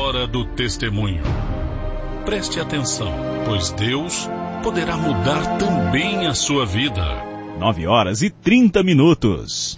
hora do testemunho. Preste atenção, pois Deus poderá mudar também a sua vida. 9h30.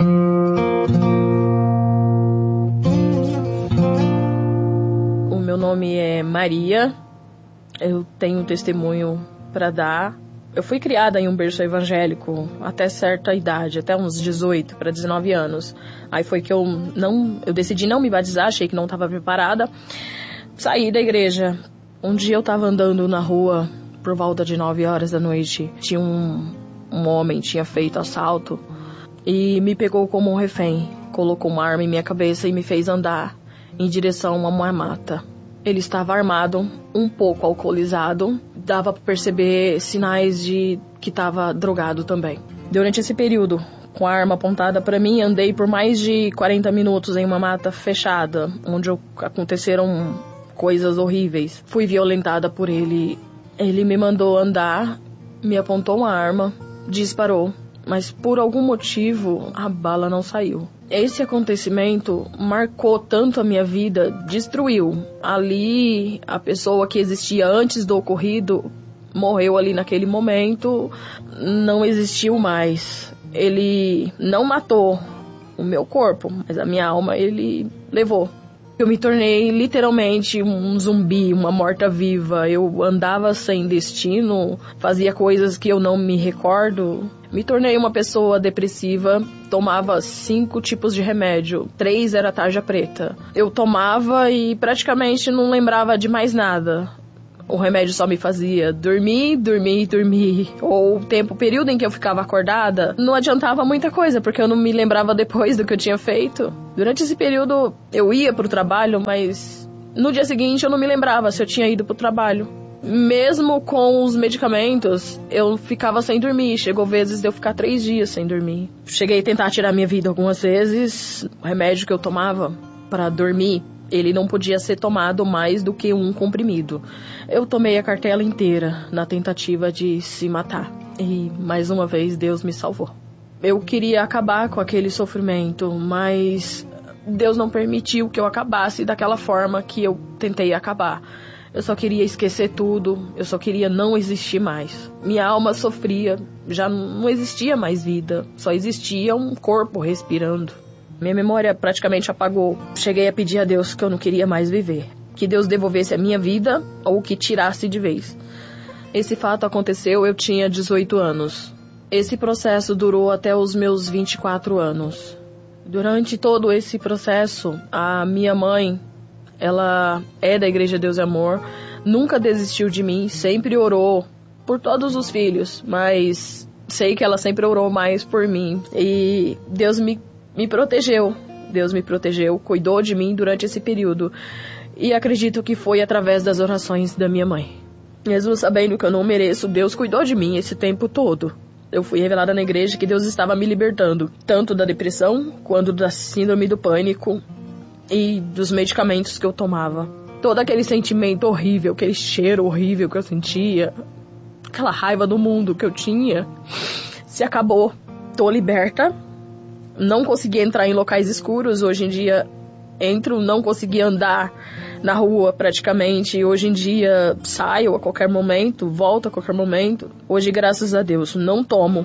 O meu nome é Maria. Eu tenho um testemunho para dar. Eu fui criada em um berço evangélico até certa idade, até uns 18 para 19 anos. Aí foi que eu decidi não me batizar, achei que não estava preparada. Saí da igreja. Um dia eu estava andando na rua por volta de 9 horas da noite. Tinha um homem, tinha feito assalto e me pegou como um refém. Colocou uma arma em minha cabeça e me fez andar em direção a uma mata. Ele estava armado, um pouco alcoolizado, dava para perceber sinais de que estava drogado também. Durante esse período, com a arma apontada para mim, andei por mais de 40 minutos em uma mata fechada, onde aconteceram coisas horríveis. Fui violentada por ele. Ele me mandou andar, me apontou uma arma, disparou, mas por algum motivo a bala não saiu. Esse acontecimento marcou tanto a minha vida, destruiu. Ali, a pessoa que existia antes do ocorrido morreu ali naquele momento, não existiu mais. Ele não matou o meu corpo, mas a minha alma ele levou. Eu me tornei literalmente um zumbi, uma morta-viva. Eu andava sem destino, fazia coisas que eu não me recordo. Me tornei uma pessoa depressiva, tomava 5 tipos de remédio, 3 era tarja preta. Eu tomava e praticamente não lembrava de mais nada. O remédio só me fazia dormir. Ou o período em que eu ficava acordada, não adiantava muita coisa, porque eu não me lembrava depois do que eu tinha feito. Durante esse período, eu ia pro trabalho, mas no dia seguinte eu não me lembrava se eu tinha ido pro trabalho. Mesmo com os medicamentos, eu ficava sem dormir. Chegou vezes de eu ficar 3 dias sem dormir. Cheguei a tentar tirar minha vida algumas vezes. O remédio que eu tomava para dormir, ele não podia ser tomado mais do que um comprimido. Eu tomei a cartela inteira na tentativa de se matar. E, mais uma vez, Deus me salvou. Eu queria acabar com aquele sofrimento, mas Deus não permitiu que eu acabasse daquela forma que eu tentei acabar. Eu só queria esquecer tudo, eu só queria não existir mais. Minha alma sofria, já não existia mais vida, só existia um corpo respirando. Minha memória praticamente apagou. Cheguei a pedir a Deus que eu não queria mais viver. Que Deus devolvesse a minha vida ou que tirasse de vez. Esse fato aconteceu, eu tinha 18 anos. Esse processo durou até os meus 24 anos. Durante todo esse processo, a minha mãe, ela é da Igreja Deus e Amor, nunca desistiu de mim, sempre orou por todos os filhos, mas sei que ela sempre orou mais por mim. E Deus me protegeu. Deus me protegeu, cuidou de mim durante esse período. E acredito que foi através das orações da minha mãe. Mesmo sabendo que eu não mereço, Deus cuidou de mim esse tempo todo. Eu fui revelada na igreja que Deus estava me libertando, tanto da depressão, quanto da síndrome do pânico e dos medicamentos que eu tomava. Todo aquele sentimento horrível, aquele cheiro horrível que eu sentia, aquela raiva do mundo que eu tinha, se acabou. Tô liberta. Não consegui entrar em locais escuros. Hoje em dia entro, não consegui andar na rua praticamente. Hoje em dia saio a qualquer momento, volto a qualquer momento. Hoje, graças a Deus, não tomo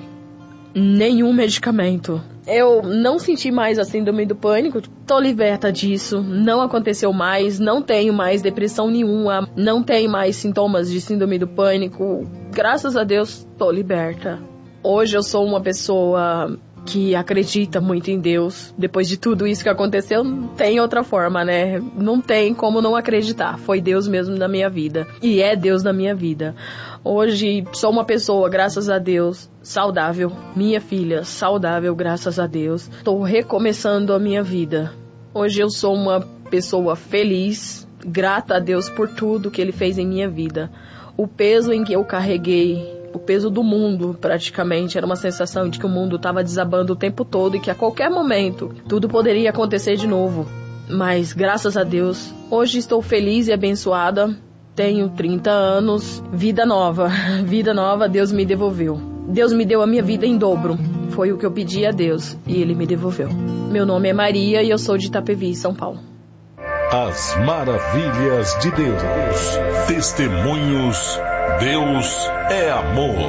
nenhum medicamento. Eu não senti mais a síndrome do pânico, tô liberta disso, não aconteceu mais, não tenho mais depressão nenhuma, não tenho mais sintomas de síndrome do pânico. Graças a Deus, tô liberta. Hoje eu sou uma pessoa que acredita muito em Deus. Depois de tudo isso que aconteceu, não tem outra forma, né? Não tem como não acreditar. Foi Deus mesmo na minha vida. E é Deus na minha vida. Hoje sou uma pessoa, graças a Deus, saudável. Minha filha, saudável, graças a Deus. Estou recomeçando a minha vida. Hoje eu sou uma pessoa feliz, grata a Deus por tudo que Ele fez em minha vida. O peso em que eu carreguei, o peso do mundo, praticamente, era uma sensação de que o mundo estava desabando o tempo todo e que a qualquer momento tudo poderia acontecer de novo. Mas, graças a Deus, hoje estou feliz e abençoada. Tenho 30 anos, vida nova, Deus me devolveu. Deus me deu a minha vida em dobro. Foi o que eu pedi a Deus e Ele me devolveu. Meu nome é Maria e eu sou de Itapevi, São Paulo. As maravilhas de Deus. Testemunhos. Deus é amor.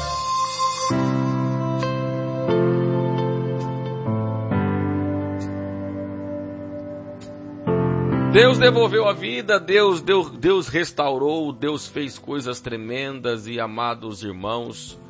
Deus devolveu a vida, Deus restaurou, Deus fez coisas tremendas. E, amados irmãos,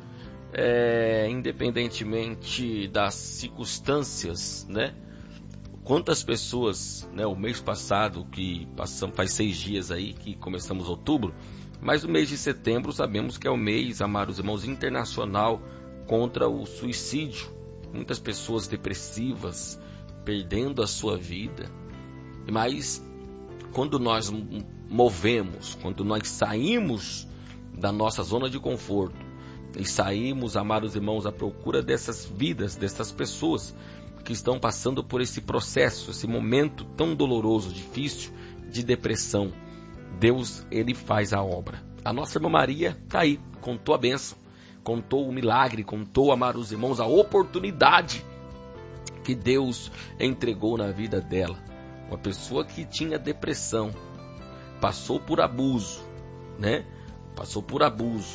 independentemente das circunstâncias, né? Quantas pessoas, né? O mês passado, que passamos, faz 6 dias aí que começamos outubro, mas o mês de setembro sabemos que é o mês, amados irmãos, internacional contra o suicídio. Muitas pessoas depressivas, perdendo a sua vida. Mas quando nós movemos, quando nós saímos da nossa zona de conforto e saímos, amados irmãos, à procura dessas vidas, dessas pessoas que estão passando por esse processo, esse momento tão doloroso, difícil, de depressão, Deus, Ele faz a obra. A nossa irmã Maria está aí, contou a bênção, contou o milagre, contou, amados irmãos, a oportunidade que Deus entregou na vida dela. Uma pessoa que tinha depressão, passou por abuso, né? Passou por abuso,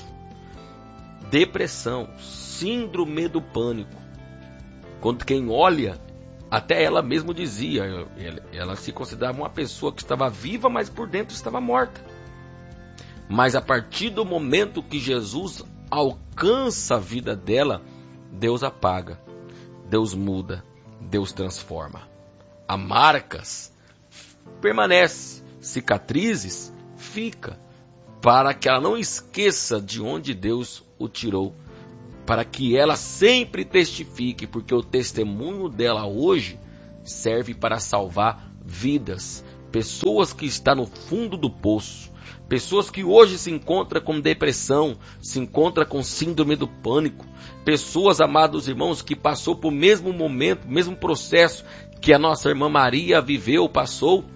depressão, síndrome do pânico. Quando quem olha, até ela mesma dizia, ela se considerava uma pessoa que estava viva, mas por dentro estava morta. Mas a partir do momento que Jesus alcança a vida dela, Deus apaga, Deus muda, Deus transforma. Há marcas, permanece, cicatrizes, fica, para que ela não esqueça de onde Deus o tirou, para que ela sempre testifique, porque o testemunho dela hoje serve para salvar vidas, pessoas que estão no fundo do poço, pessoas que hoje se encontram com depressão, se encontram com síndrome do pânico, pessoas, amados irmãos, que passou por mesmo momento, mesmo processo que a nossa irmã Maria viveu, passou.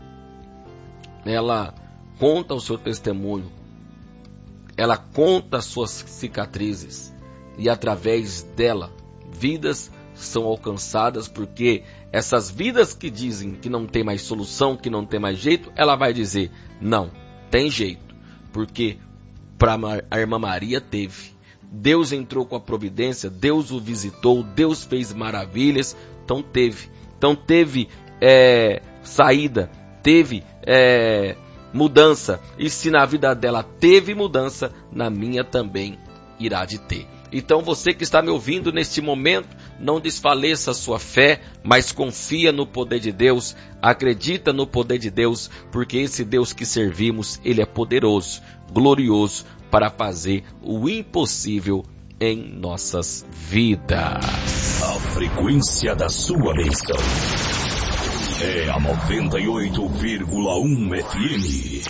Ela conta o seu testemunho, ela conta as suas cicatrizes, e através dela, vidas são alcançadas, porque essas vidas que dizem que não tem mais solução, que não tem mais jeito, ela vai dizer, não, tem jeito, porque para a irmã Maria teve. Deus entrou com a providência, Deus o visitou, Deus fez maravilhas, então teve saída, teve mudança, e se na vida dela teve mudança, na minha também irá de ter. Então você que está me ouvindo neste momento, não desfaleça a sua fé, mas confia no poder de Deus, acredita no poder de Deus, porque esse Deus que servimos, Ele é poderoso, glorioso, para fazer o impossível em nossas vidas. A frequência da sua bênção é a 98,1 FM.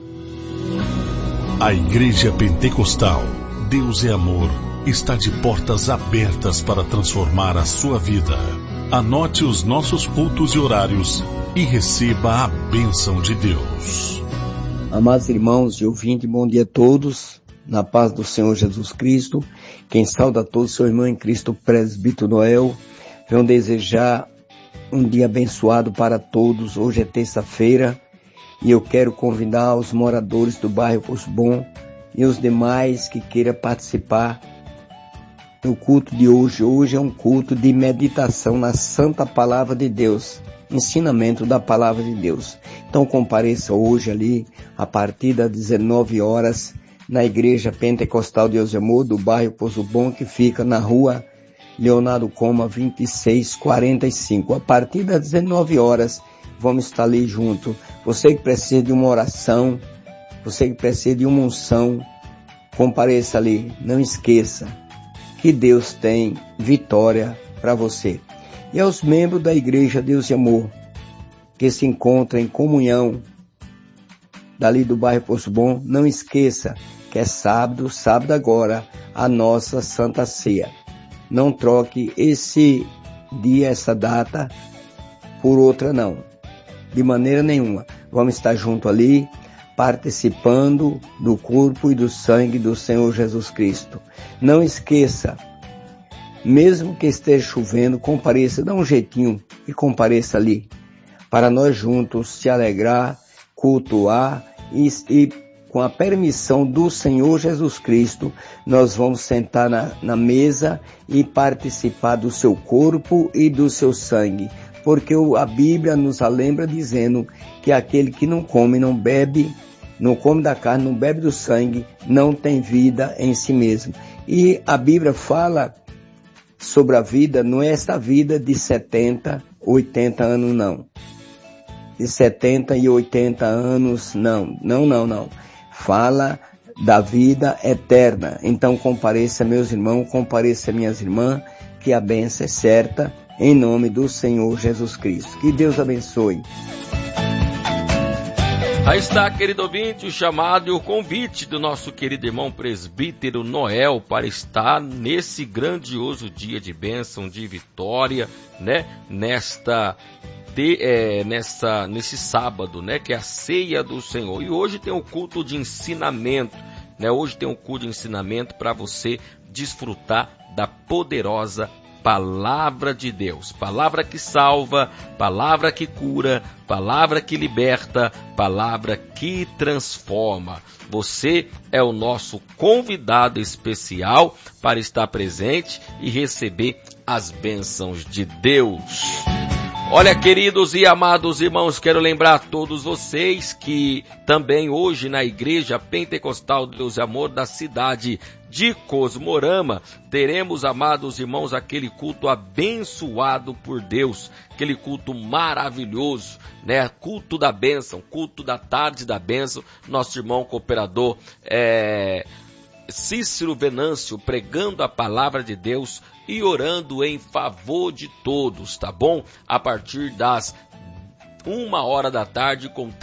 A Igreja Pentecostal, Deus é Amor, está de portas abertas para transformar a sua vida. Anote os nossos cultos e horários e receba a bênção de Deus. Amados irmãos e ouvintes, bom dia a todos, na paz do Senhor Jesus Cristo. Quem sauda a todos, seu irmão em Cristo, Presbítero Noel. Venho desejar um dia abençoado para todos. Hoje é terça-feira e eu quero convidar os moradores do bairro Poço Bom e os demais que queiram participar do culto de hoje. Hoje é um culto de meditação na Santa Palavra de Deus, ensinamento da Palavra de Deus. Então compareça hoje ali, a partir das 19 horas, na Igreja Pentecostal Deus é Amor, do bairro Poço Bom, que fica na rua Leonardo Coma, 2645. A partir das 19 horas, vamos estar ali junto. Você que precisa de uma oração, você que precisa de uma unção, compareça ali. Não esqueça que Deus tem vitória para você. E aos membros da Igreja Deus e Amor, que se encontram em comunhão dali do bairro Poço Bom, não esqueça que é sábado agora, a nossa Santa Ceia. Não troque esse dia, essa data, por outra não. De maneira nenhuma. Vamos estar junto ali, participando do corpo e do sangue do Senhor Jesus Cristo. Não esqueça, mesmo que esteja chovendo, compareça, dá um jeitinho e compareça ali. para nós juntos se alegrar, cultuar e com a permissão do Senhor Jesus Cristo, nós vamos sentar na mesa e participar do seu corpo e do seu sangue. Porque a Bíblia nos lembra dizendo que aquele que não come, não bebe, não come da carne, não bebe do sangue, não tem vida em si mesmo. E a Bíblia fala sobre a vida, não é esta vida de 70, 80 anos, não. De 70 e 80 anos, não. Fala da vida eterna. Então compareça, meus irmãos, compareça, minhas irmãs, que a bênção é certa, em nome do Senhor Jesus Cristo. Que Deus abençoe. Aí está, querido ouvinte, o chamado e o convite do nosso querido irmão presbítero Noel para estar nesse grandioso dia de bênção, de vitória, né? Nesse sábado, né? Que é a ceia do Senhor. E hoje tem um culto de ensinamento, né? Hoje tem um culto de ensinamento para você desfrutar da poderosa palavra de Deus, palavra que salva, palavra que cura, palavra que liberta, palavra que transforma. Você é o nosso convidado especial para estar presente e receber as bênçãos de Deus. Olha, queridos e amados irmãos, quero lembrar a todos vocês que também hoje na Igreja Pentecostal Deus e Amor da cidade de Cosmorama, teremos, amados irmãos, aquele culto abençoado por Deus, aquele culto maravilhoso, né? Culto da bênção, culto da tarde da bênção, nosso irmão cooperador Cícero Venâncio pregando a palavra de Deus e orando em favor de todos, tá bom? A partir das 1h da tarde com